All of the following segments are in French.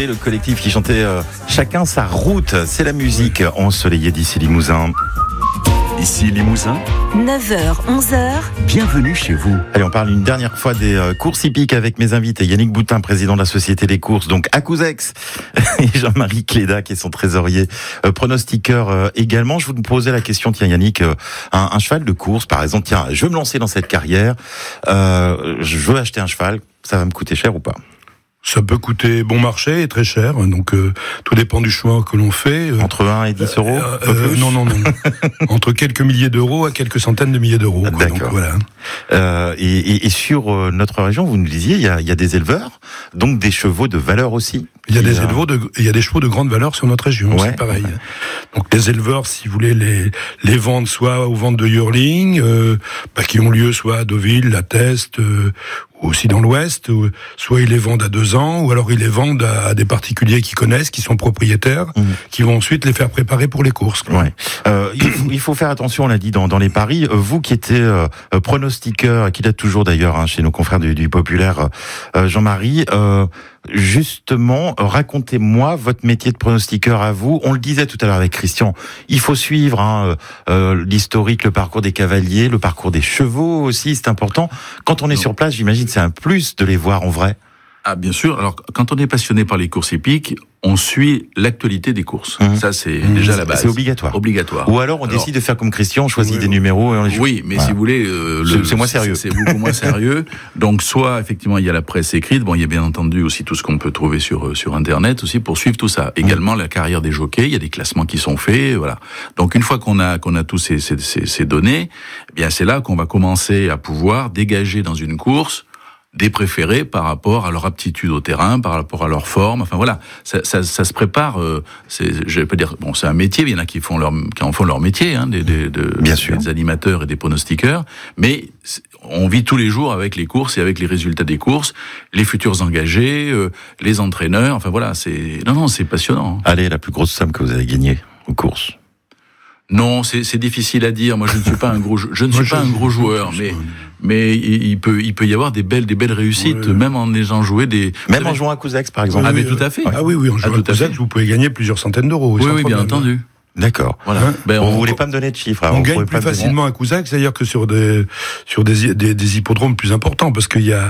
C'était le collectif qui chantait Chacun sa route. C'est la musique ensoleillée d'ici Limousin. Ici Limousin, 9h, 11h. bienvenue chez vous. Allez, on parle une dernière fois des courses hippiques avec mes invités. Yannick Boutin, président de la Société des courses, donc à Couzex, et Jean-Marie Cléda, qui est son trésorier, pronostiqueur également. Je vous posais la question, tiens Yannick, un cheval de course, par exemple, tiens, je veux me lancer dans cette carrière, je veux acheter un cheval, ça va me coûter cher ou pas ? Ça peut coûter bon marché et très cher, donc tout dépend du choix que l'on fait. Entre 1 et 10 euros Non. Entre quelques milliers d'euros à quelques centaines de milliers d'euros. Quoi, d'accord. Donc, voilà. Et sur notre région, vous nous disiez, il y a des éleveurs, donc des chevaux de valeur aussi. Il y a des chevaux de grande valeur sur notre région, Ouais. c'est pareil. Donc les éleveurs, si vous voulez, les vendent soit aux ventes de yearling, qui ont lieu soit à Deauville, La Teste, ou aussi dans l'Ouest, soit ils les vendent à 2 ans, ou alors ils les vendent à des particuliers qui connaissent, qui sont propriétaires, qui vont ensuite les faire préparer pour les courses. Quoi. Ouais. Il faut faire attention, on l'a dit dans les paris. Vous qui étiez pronostiqueur, et qui l'êtes toujours d'ailleurs chez nos confrères du Populaire, Jean-Marie, justement, racontez-moi votre métier de pronostiqueur à vous. On le disait tout à l'heure avec Christian, il faut suivre l'historique, le parcours des cavaliers, le parcours des chevaux aussi, c'est important. Quand on est sur place, j'imagine c'est un plus de les voir en vrai. Ah, bien sûr. Alors, quand on est passionné par les courses hippiques, on suit l'actualité des courses. Ça, c'est déjà la base. C'est obligatoire. Obligatoire. Ou alors on décide de faire comme Christian, on choisit des numéros et on les joue. Oui, mais si vous voulez, c'est moins sérieux. C'est beaucoup moins sérieux. Donc, soit effectivement il y a la presse écrite. Bon, il y a bien entendu aussi tout ce qu'on peut trouver sur Internet aussi pour suivre tout ça. Également la carrière des jockeys. Il y a des classements qui sont faits. Voilà. Donc, une fois qu'on a tous ces données, eh bien c'est là qu'on va commencer à pouvoir dégager dans une course des préférés par rapport à leur aptitude au terrain, par rapport à leur forme. Enfin voilà, ça se prépare. Je vais pas dire, bon, c'est un métier. Il y en a qui en font leur métier, Bien sûr. des animateurs et des pronostiqueurs. Mais on vit tous les jours avec les courses et avec les résultats des courses, les futurs engagés, les entraîneurs. Enfin voilà, c'est passionnant. Allez, la plus grosse somme que vous avez gagnée aux courses. Non, c'est difficile à dire. Moi, je ne suis pas un gros joueur, mais il peut y avoir des belles réussites, même en ayant joué Même en jouant à Couzex, par exemple. Ah, mais tout à fait. Ah oui, en jouant à Couzex, vous pouvez gagner plusieurs centaines d'euros. Oui, bien entendu. D'accord. Voilà. Vous voulez pas me donner de chiffres. On gagne plus facilement à Couzex, c'est-à-dire que sur des hippodromes plus importants, parce qu'il y a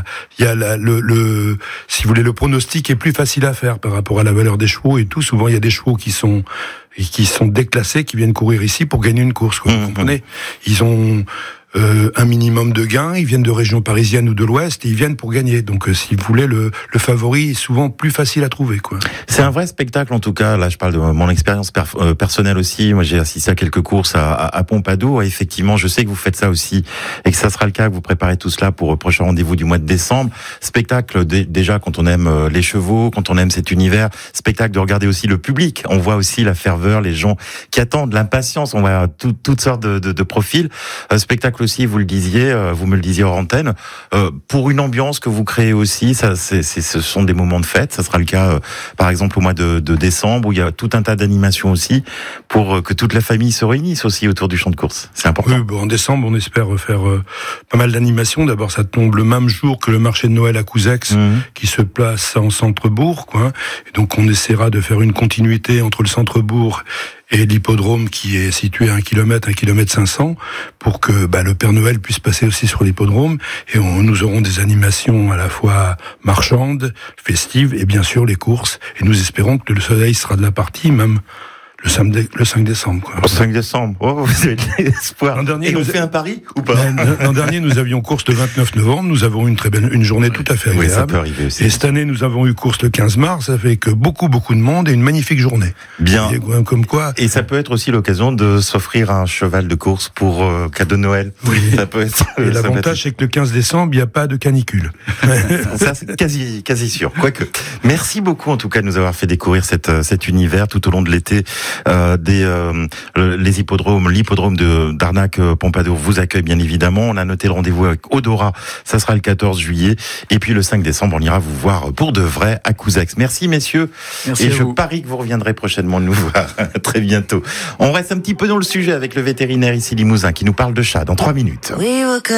si vous voulez, le pronostic est plus facile à faire par rapport à la valeur des chevaux et tout. Souvent, il y a des chevaux qui sont déclassés, qui viennent courir ici pour gagner une course. Vous comprenez ? Ils ont un minimum de gains, ils viennent de régions parisiennes ou de l'Ouest, et ils viennent pour gagner. Donc, si vous voulez, le favori est souvent plus facile à trouver, quoi. C'est un vrai spectacle, en tout cas. Là, je parle de mon expérience personnelle aussi. Moi, j'ai assisté à quelques courses à Pompadour. Et effectivement, je sais que vous faites ça aussi, et que ça sera le cas, que vous préparez tout cela pour le prochain rendez-vous du mois de décembre. Spectacle, déjà, quand on aime les chevaux, quand on aime cet univers. Spectacle de regarder aussi le public. On voit aussi la ferveur, les gens qui attendent, l'impatience. On voit toutes sortes de profils. Spectacle aussi, vous le disiez, vous me le disiez hors antenne, pour une ambiance que vous créez aussi, ce sont des moments de fête. Ça sera le cas, par exemple, au mois de décembre, où il y a tout un tas d'animations aussi, pour que toute la famille se réunisse aussi autour du champ de course. C'est important. Oui, en décembre, on espère faire pas mal d'animations. D'abord, ça tombe le même jour que le marché de Noël à Couzex, qui se place en centre-bourg, quoi. Et donc, on essaiera de faire une continuité entre le centre-bourg et l'hippodrome qui est situé à 1 kilomètre 500, pour que le Père Noël puisse passer aussi sur l'hippodrome. Et nous aurons des animations à la fois marchandes, festives, et bien sûr les courses. Et nous espérons que le soleil sera de la partie, même le 5 décembre. Quoi. Le 5 décembre, vous avez de l'espoir. Et on fait un pari ou pas ? L'an dernier, nous avions course le 29 novembre, nous avons eu une journée tout à fait agréable. Oui, ça peut arriver aussi. Et cette année, nous avons eu course le 15 mars, ça fait que beaucoup de monde et une magnifique journée. Bien. Comme quoi. Et ça peut être aussi l'occasion de s'offrir un cheval de course pour cadeau de Noël. Oui. Ça peut être. Et l'avantage, c'est que le 15 décembre, il n'y a pas de canicule. Ça, c'est quasi sûr. Quoique. Merci beaucoup, en tout cas, de nous avoir fait découvrir cet univers tout au long de l'été. Les hippodromes, l'hippodrome d'Arnac Pompadour vous accueille bien évidemment. On a noté le rendez-vous avec Odora, ça sera le 14 juillet. Et puis le 5 décembre, on ira vous voir pour de vrai à Couzex. Merci messieurs. Merci. Et je parie que vous reviendrez prochainement nous voir très bientôt. On reste un petit peu dans le sujet avec le vétérinaire ici Limousin qui nous parle de chat dans 3 minutes.